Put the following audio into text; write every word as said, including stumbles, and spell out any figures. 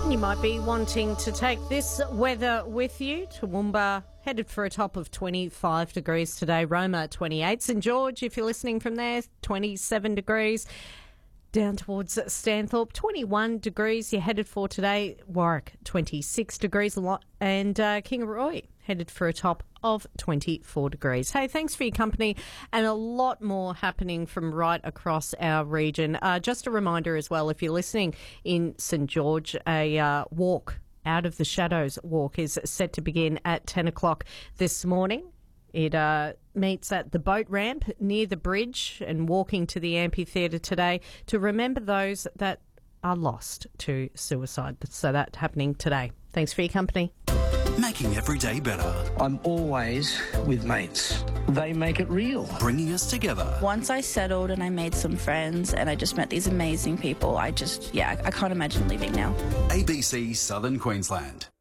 You might be wanting to take this weather with you. Toowoomba headed for a top of twenty-five degrees today. Roma twenty-eight. St George, if you're listening from there, twenty-seven degrees. Down towards Stanthorpe, twenty-one degrees you're headed for today. Warwick, twenty-six degrees. A lot. And uh, Kingaroy headed for a top of twenty-four degrees. Hey, thanks for your company, and a lot more happening from right across our region. Uh, just a reminder as well, if you're listening in St George, a uh, walk out of the shadows walk is set to begin at ten o'clock this morning. It uh, meets at the boat ramp near the bridge and walking to the amphitheatre today to remember those that are lost to suicide. So that's happening today. Thanks for your company. Making every day better. I'm always with mates. They make it real. Bringing us together. Once I settled and I made some friends and I just met these amazing people, I just, yeah, I can't imagine leaving now. A B C Southern Queensland.